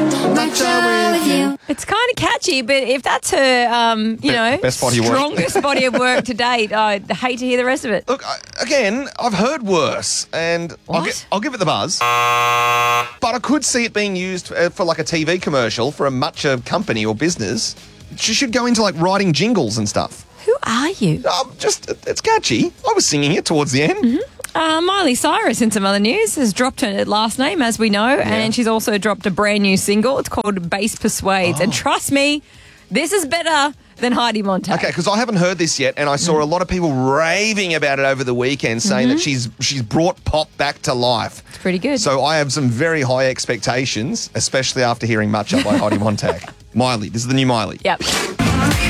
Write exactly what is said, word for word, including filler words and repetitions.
Matcha with you. It's kind of catchy, but if that's her, um, you Be- know, best body of work. strongest body of work to date, I'd hate to hear the rest of it. Look, I, again, I've heard worse, and I'll, What? gi- I'll give it the buzz. But I could see it being used uh, for like a T V commercial for a matcha company or business. She should go into like writing jingles and stuff. Who are you? Um, just, it's catchy. I was singing it towards the end. Uh, Miley Cyrus, in some other news, has dropped her last name, as we know, and she's also dropped a brand new single. It's called Bass Persuades. And trust me, this is better than Heidi Montag. Okay, because I haven't heard this yet, and I saw a lot of people raving about it over the weekend, saying that she's she's brought pop back to life. It's pretty good. So I have some very high expectations, especially after hearing Matcha by Heidi Montag. Miley, this is the new Miley. Yep.